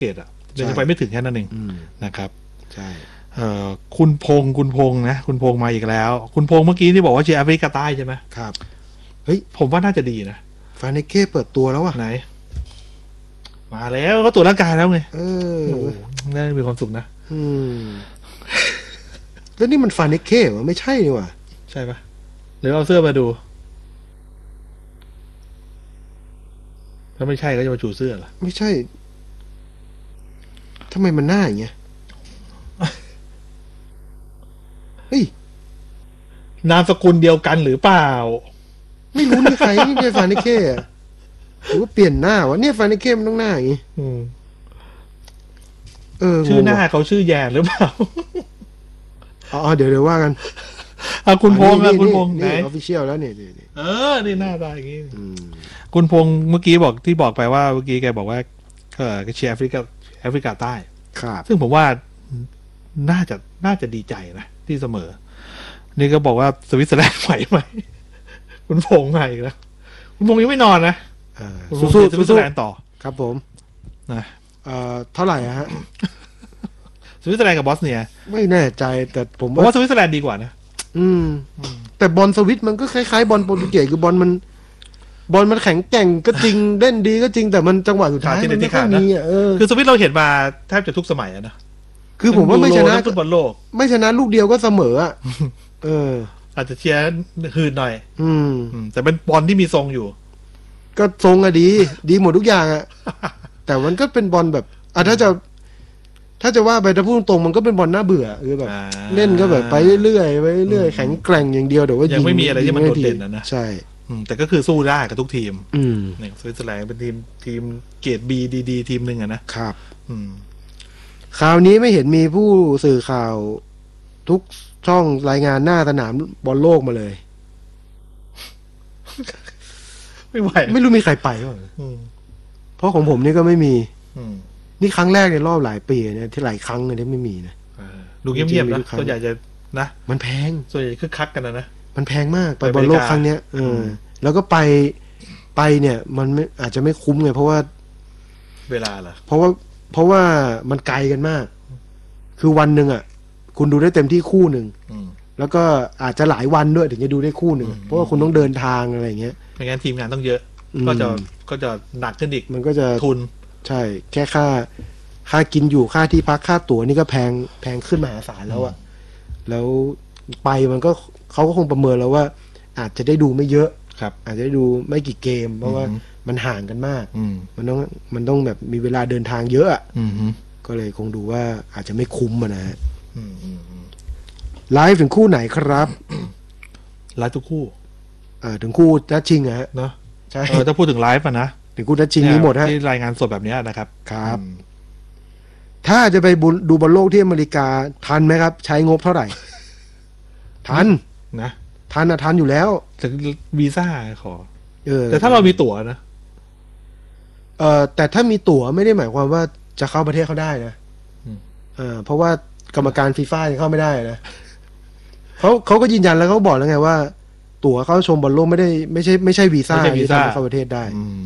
เกตอ่ะจะไปไม่ถึงแค่นั้นเองนะครับใช่คุณพงษ์นะคุณพงษ์มาอีกแล้วคุณพงษ์เมื่อกี้ที่บอกว่าเชียร์แอฟริกาใต้ใช่ไหมครับเฮ้ยผมว่าน่าจะดีนะฟาเนเก้เปิดตัวแล้วว่ะไหนมาแล้วก็ตรวจร่างกายแล้วไงน่ามีความสุขนะแล้วนี่มันฟาเนเก้เหรอไม่ใช่นี่ว่ะใช่ปะหรือเอาเสื้อมาดูถ้าไม่ใช่ก็จะมาชูเสื้อเหรอไม่ใช่ทำไมมันหน้าอย่างเงี้ยเฮ้ยนามสกุลเดียวกันหรือเปล่าไม่รู้นี่ใครนี่เป็นฟาเนเก้หรือว่าเปลี่ยนหน้าวะเนี่ยฟาเนเก้มันต้องหน้าอย่างงี้ชื่อหน้าเขาชื่อแยนหรือเปล่าอ๋อเดี๋ยวว่ากันคุณพงษ์คุณพงษ์ไหนออฟฟิเชียลแล้วเนี่ยนี่หน้าตาอย่างงี้คุณพงษ์เมื่อกี้บอกที่บอกไปว่าเมื่อกี้แกบอกว่าเชียร์แอฟริกาใต้ครับซึ่งผมว่าน่าจะดีใจนะที่เสมอนี่ก็บอกว่าสวิตเซอร์แลนด์ไหวไหมคุณพงษ์มาอีกแล้วคุณพงษ์ยังไม่นอนนะสู้สวิตเซอร์แลนด์ต่อครับผมนะเท่าไหร่ฮะสวิตเซอร์แลนด์กับบอสเนียไม่แน่ใจแต่ผมว่าสวิตเซอร์แลนด์ดีกว่านะแต่บอลสวิตมันก็คล้ายๆบอลโปรตุเกสคือบอลมันแข็งแกร่งก็จริงเล่นดีก็จริงแต่มันจังหวะสุดท้ายมันไม่ค่อยมีคือสวิตเราเห็นมาแทบจะทุกสมัยนะคือผมว่าไม่ชนะฟุตบอลโลกไม่ชนะลูกเดียวก็เสมออาจจะเชียร์หืนหน่อยแต่เป็นบอลที่มีทรงอยู่ก็ทรงอะดีหมดทุกอย่างอะแต่มันก็เป็นบอลแบบถ้าจะว่าไปถ้าพูดตรงมันก็เป็นบอลน่าเบื่อแบบเล่นก็แบบไปเรื่อยๆไปเรื่อยแข็งแกร่งอย่างเดียวแต่ว่ายังไม่มีอะไรที่มันโดดเด่นนะใช่แต่ก็คือสู้ได้กับทุกทีมเนี่ยสวิตเซอร์แลนด์เป็นทีมเกรด B ดีทีมหนึ่งอะนะครับคราวนี้ไม่เห็นมีผู้สื่อข่าวทุกช่องรายงานหน้าสนามบอลโลกมาเลยไม่ไหวไม่รู้มีใครไปหรือเปล่าเพราะของผมนี่ก็ไม่มีนี่ครั้งแรกในรอบหลายปีเนี่ยที่หลายครั้งเลยที่ไม่มีนะดูเงียบๆนะส่วนใหญ่จะนะมันแพงส่วนใหญ่คึกคักกันนะมันแพงมากไปบอลโลกครั้งเนี้ยแล้วก็ไปเนี่ยมันไม่อาจจะไม่คุ้มไงเพราะว่าเวลาเหรอเพราะว่ามันไกลกันมากคือวันหนึ่งอ่ะคุณดูได้เต็มที่คู่หนึ่งแล้วก็อาจจะหลายวันด้วยถึงจะดูได้คู่หนึ่งเพราะว่าคุณต้องเดินทางอะไรอย่างเงี้ยไม่งั้นทีมงานต้องเยอะก็จะหนักขึ้นอีกมันก็จะทุนใช่แค่ค่ากินอยู่ค่าที่พักค่าตั๋วนี่ก็แพงขึ้นมหาศาลแล้วอ่ะแล้วไปมันก็เขาก็คงประเมินแล้วว่าอาจจะได้ดูไม่เยอะครับอาจจะได้ดูไม่กี่เกมเพราะว่ามันห่างกันมากมันต้องแบบมีเวลาเดินทางเยอะก็เลยคงดูว่าอาจจะไม่คุ้มนะฮะไลฟ์ถึงคู่ไหนครับไลฟ์ทุกคู่ถึงคู่นัดชิงฮะเนาะใช่ถ้าพูดถึงไลฟ์นะถึงคู่นัดชิงนี้หมดฮะที่รายงานสดแบบนี้นะครับครับถ้าจะไปดูบอลโลกที่อเมริกาทันไหมครับใช้งบเท่าไหร่ทันนะทันอยู่แล้วถึงวีซ่าขอแต่ถ้าเรามีตั๋วนะแต่ถ้ามีตั๋วไม่ได้หมายความว่าจะเข้าประเทศเขาได้นะเพราะว่ากรรมการฟีฟ่าเข้าไม่ได้นะเขาก็ยืนยันแล้วเขาบอกแล้วไงว่าตั๋วเข้าชมบอลโลกไม่ใช่วีซ่าที่ทำให้เข้าประเทศได้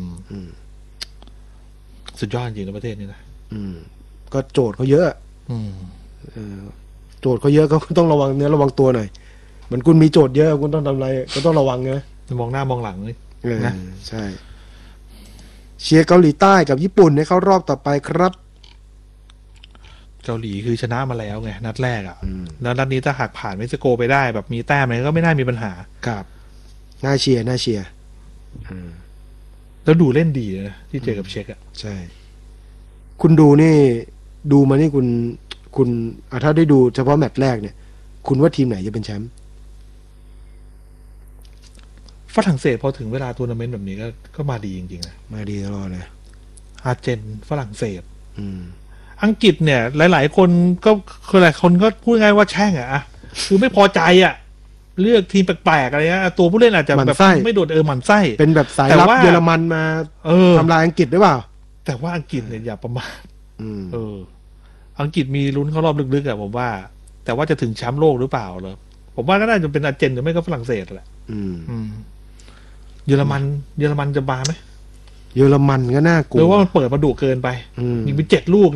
สุดยอดจริงในประเทศนี้นะก็โจทย์เขาเยอะโจทย์เขาเยอะก็ต้องระวังเนื้อระวังตัวหน่อยเหมือนคุณมีโจทย์เยอะคุณต้องทำอะไรก็ต้องระวังนะมองหน้ามองหลังเลยนะใช่เชียร์เกาหลีใต้กับญี่ปุ่นให้เข้ารอบต่อไปครับเกาหลีคือชนะมาแล้วไงนัดแรกแล้วนัดนี้ถ้าหากผ่านเม็กซิโกไปได้แบบมีแต้มอะไรก็ไม่น่ามีปัญหาครับน่าเชียร์แล้วดูเล่นดีนะที่เจอกับเช็กใช่คุณดูนี่ดูมานี่คุณถ้าได้ดูเฉพาะแมตช์แรกเนี่ยคุณว่าทีมไหนจะเป็นแชมป์ฝรั่งเศสพอถึงเวลาทัวร์นาเมนต์แบบนี้ก็มาดีจริงๆนะมาดีตลอดเลยอาร์เจนฝรั่งเศสอังกฤษเนี่ยหลายๆคนก็คือหลายคนก็พูดง่ายว่าแช่งคือไม่พอใจเลือกทีมแปลกๆอะไรเงี้ยตัวผู้เล่นอาจจะแบบไม่โดดหมั่นไส้เป็นแบบสายลับเยอรมันมาทำลายอังกฤษหรือเปล่าแต่ว่าอังกฤษเนี่ยอย่าประมาทอังกฤษมีลุ้นเข้ารอบลึกๆผมว่าแต่ว่าจะถึงแชมป์โลกหรือเปล่าเลยผมว่าก็น่าจะเป็นอาร์เจนหรือไม่ก็ฝรั่งเศสแหละเยอรมันจะมาไหมเยอรมันก็น่ากลัหรือวว่ามันเปิดมาดุเกินไปอืมยิงไป7 ลูก